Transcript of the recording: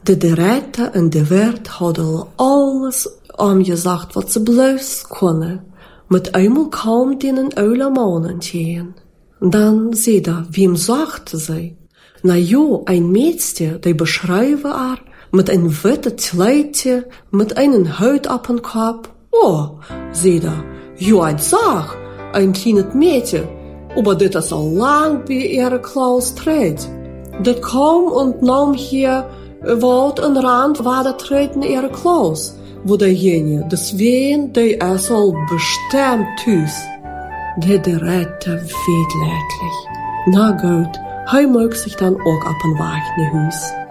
De Retter en de Wirt hadden alles omgezegd wat ze bloos konden, met eenmaal kaum den oude mannen tegen. Dan zei wem sagte sie? Na jo, ein Mädchen, die beschreiben mit ein witte Kleidje, mit einen Hut auf den Kopf. Oh, zei jo, ein Sag, ein kleines Mädchen, aber dit is al lang bei ihre Klaus trägt. Dit kam und nahm hier Wald und Rand war der treten ihre Klaus, wo derjenige, deswegen, der es al bestimmt tüß. Der Retter wehleidig. Na gut, hij mag sich dann auch auf den Weg nach Hus.